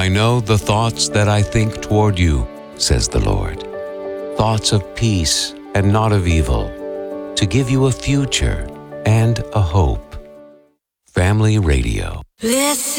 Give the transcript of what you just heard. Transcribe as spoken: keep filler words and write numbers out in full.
I know the thoughts that I think toward you, says the Lord, thoughts of peace and not of evil, to give you a future and a hope. Family Radio. Listen.